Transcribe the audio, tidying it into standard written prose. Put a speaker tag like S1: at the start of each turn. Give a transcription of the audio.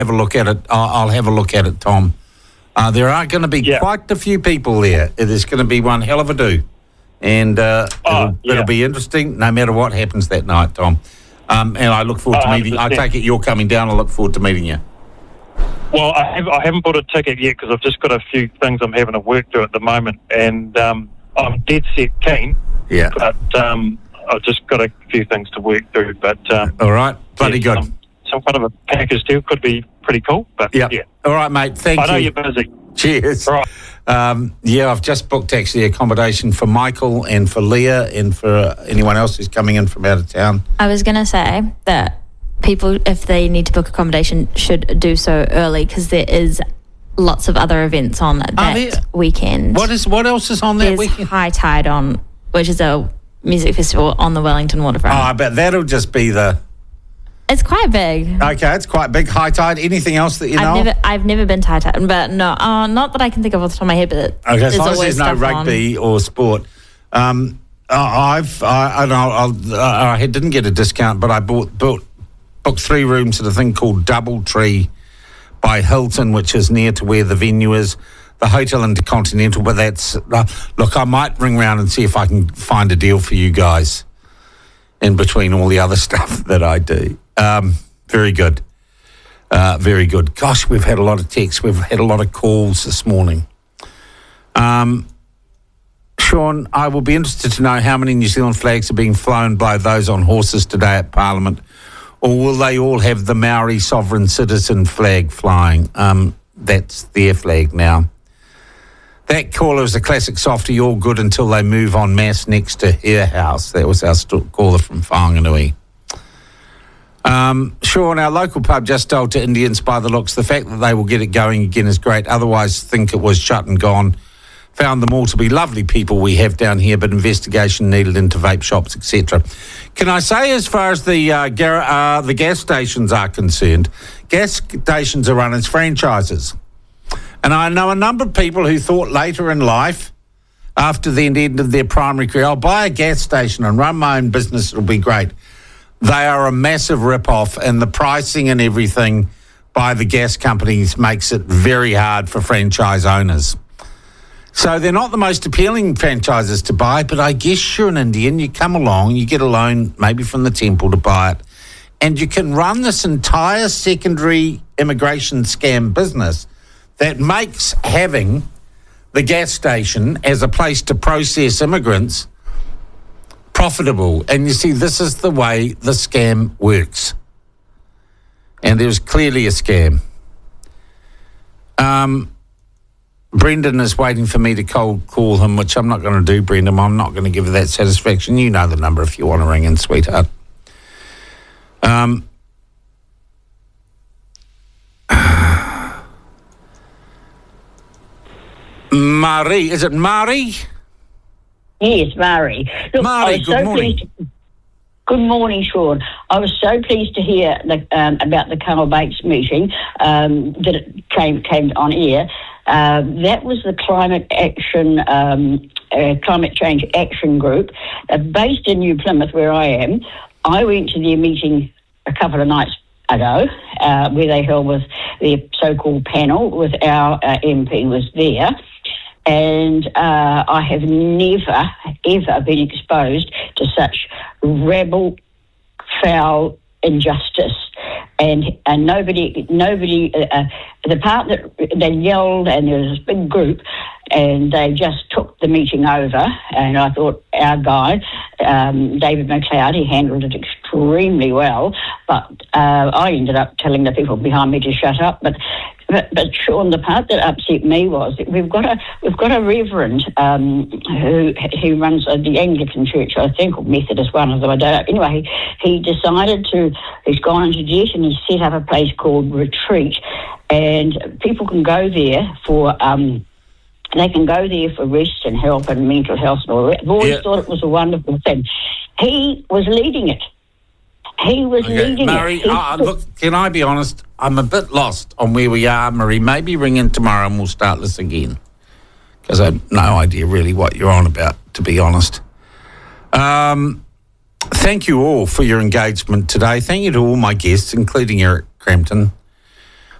S1: have a look at it. I'll have a look at it, Tom. There are going to be quite a few people there. It is going to be one hell of a do. And it'll be interesting no matter what happens that night, Tom. And I look forward to meeting you. I take it you're coming down. I look forward to meeting you.
S2: Well, I haven't bought a ticket yet because I've just got a few things I'm having to work through at the moment. And I'm dead set keen. Yeah. But I've just got a few things to work through. But
S1: all right. Bloody good.
S2: Some kind of a package deal could be pretty cool. But yeah.
S1: All right, mate. Thank you.
S2: I know you're busy.
S1: Cheers.
S2: All right.
S1: I've just booked actually accommodation for Michael and for Leah and for anyone else who's coming in from out of town.
S3: I was going to say that people, if they need to book accommodation, should do so early because there is lots of other events on that weekend.
S1: What else is on that weekend?
S3: There's High Tide on, which is a music festival on the Wellington waterfront.
S1: I bet that'll just be
S3: It's quite big.
S1: Okay, it's quite big. High Tide. Anything else that you know?
S3: I've never been to High Tide, but no, not that I can think of off the top of my head. But
S1: okay, as long as there's no rugby or sport. I didn't get a discount, but I booked 3 rooms at a thing called Doubletree by Hilton, which is near to where the venue is. The Hotel Intercontinental, but that's look. I might ring round and see if I can find a deal for you guys in between all the other stuff that I do. Very good. Very good. Gosh, we've had a lot of texts. We've had a lot of calls this morning. Sean, I will be interested to know how many New Zealand flags are being flown by those on horses today at Parliament, or will they all have the Maori sovereign citizen flag flying? That's their flag now. That caller is a classic softie, all good until they move en masse next to her house. That was our caller from Whanganui. Sean, our local pub just told to Indians by the looks. The fact that they will get it going again is great. Otherwise, think it was shut and gone. Found them all to be lovely people we have down here, but investigation needed into vape shops, etc. Can I say, as far as the gas stations are concerned, gas stations are run as franchises. And I know a number of people who thought later in life, after the end of their primary career, I'll buy a gas station and run my own business, it'll be great. They are a massive rip-off, and the pricing and everything by the gas companies makes it very hard for franchise owners. So they're not the most appealing franchises to buy, but I guess you're an Indian, you come along, you get a loan maybe from the temple to buy it, and you can run this entire secondary immigration scam business that makes having the gas station as a place to process immigrants profitable. And you see, this is the way the scam works. And there's clearly a scam. Brendan is waiting for me to cold call him, which I'm not going to do, Brendan. I'm not going to give you that satisfaction. You know the number if you want to ring in, sweetheart. Marie, is it Marie?
S4: Yes, Marie. Look,
S1: Marie, good morning.
S4: Good morning, Sean. I was so pleased to hear about the Carl Bates meeting that it came on air. That was the Climate Change Action Group, based in New Plymouth, where I am. I went to their meeting a couple of nights ago, where they held with their so-called panel with our MP was there. And I have never, ever been exposed to such rabble, foul injustice. And nobody, the part that they yelled, and there was this big group, and they just took the meeting over. And I thought our guy, David McLeod, he handled it extremely well. But I ended up telling the people behind me to shut up. But Sean, the part that upset me was that we've got a reverend who runs the Anglican Church, I think, or Methodist, one of them, I don't know. Anyway, he's gone into debt, and he's set up a place called Retreat, and people can go there for rest and help and mental health and all that. I've always thought it was a wonderful thing. He was leading it.
S1: Marie, look, can I be honest? I'm a bit lost on where we are, Marie. Maybe ring in tomorrow and we'll start this again, because I have no idea really what you're on about, to be honest. Thank you all for your engagement today. Thank you to all my guests, including Eric Crampton.